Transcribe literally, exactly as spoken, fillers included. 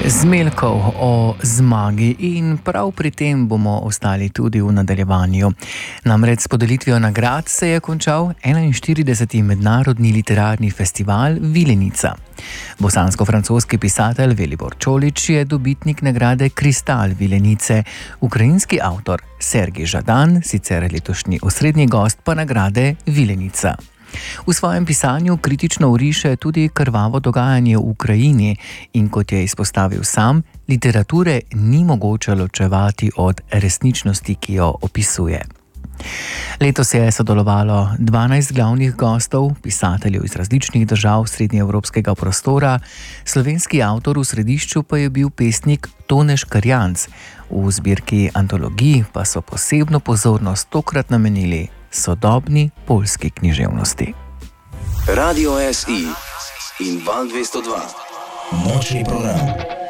Zmeljkov o zmagi in prav pri tem bomo ostali tudi v nadaljevanju. Namreč s podelitvijo nagrad se je končal enainštirideseti mednarodni literarni festival Vilenica. Bosansko-francoski pisatelj Velibor Čolić je dobitnik nagrade Kristal Vilenice, ukrajinski avtor Sergij Žadan, sicer letošnji osrednji gost pa nagrade Vilenica. V svojem pisanju kritično oriše tudi krvavo dogajanje v Ukrajini in kot je izpostavil sam, literature ni mogoče ločevati od resničnosti, ki jo opisuje. Letos je sodelovalo dvanajst glavnih gostov, pisateljev iz različnih držav srednjeevropskega prostora, slovenski avtor v središču pa je bil pesnik Tone Škarjanc. V zbirki antologij pa so posebno pozornost tokrat namenili sodobni poljski književnosti. Radio S I in Val dvesto dva. Nočni program.